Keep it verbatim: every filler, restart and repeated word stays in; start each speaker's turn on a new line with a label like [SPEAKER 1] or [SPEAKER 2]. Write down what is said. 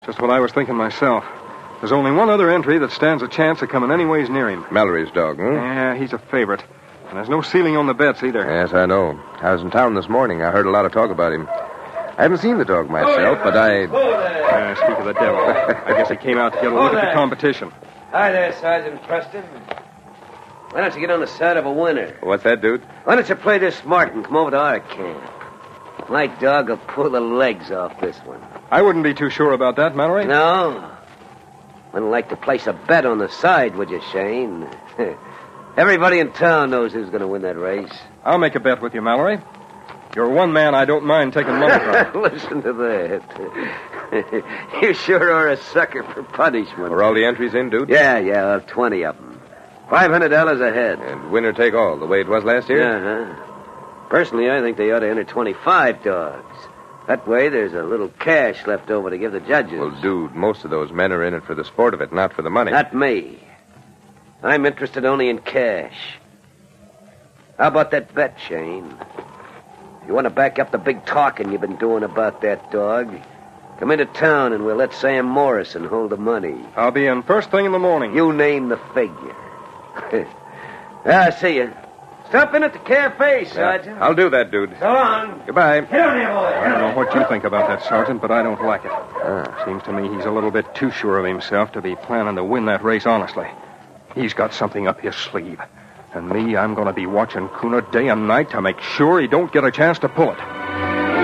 [SPEAKER 1] Just what I was thinking myself. There's only one other entry that stands a chance of coming anyways near him.
[SPEAKER 2] Mallory's dog, hmm?
[SPEAKER 1] Yeah, he's a favorite. And there's no ceiling on the bets either.
[SPEAKER 2] Yes, I know. I was in town this morning. I heard a lot of talk about him. I haven't seen the dog myself, but I...
[SPEAKER 1] Uh, speak of the devil. I guess he came out to get a look at the competition.
[SPEAKER 3] Hi there, Sergeant Preston. Why don't you get on the side of a winner?
[SPEAKER 2] What's that, dude?
[SPEAKER 3] Why don't you play this smart and come over to our camp? My dog will pull the legs off this one.
[SPEAKER 1] I wouldn't be too sure about that, Mallory.
[SPEAKER 3] No? Wouldn't like to place a bet on the side, would you, Shane? Everybody in town knows who's going to win that race.
[SPEAKER 1] I'll make a bet with you, Mallory. You're one man I don't mind taking money from.
[SPEAKER 3] Listen to that. You sure are a sucker for punishment.
[SPEAKER 2] Were all the entries in, dude?
[SPEAKER 3] Yeah, yeah, well, twenty of them. five hundred dollars a head.
[SPEAKER 2] And winner take all, the way it was last year?
[SPEAKER 3] Uh-huh. Personally, I think they ought to enter twenty-five dogs. That way, there's a little cash left over to give the judges.
[SPEAKER 2] Well, dude, most of those men are in it for the sport of it, not for the money.
[SPEAKER 3] Not me. I'm interested only in cash. How about that bet, Shane? If you want to back up the big talking you've been doing about that dog, come into town and we'll let Sam Morrison hold the money.
[SPEAKER 1] I'll be in first thing in the morning.
[SPEAKER 3] You name the figure. Ah, see you. Stop in at the cafe, Sergeant.
[SPEAKER 2] Yeah, I'll do that, dude.
[SPEAKER 3] So long.
[SPEAKER 2] Goodbye.
[SPEAKER 3] Get on here, boy.
[SPEAKER 1] I don't know what you think about that, Sergeant, but I don't like it.
[SPEAKER 2] Ah.
[SPEAKER 1] Seems to me he's a little bit too sure of himself to be planning to win that race honestly. He's got something up his sleeve. And me, I'm going to be watching Kuna day and night to make sure he don't get a chance to pull it.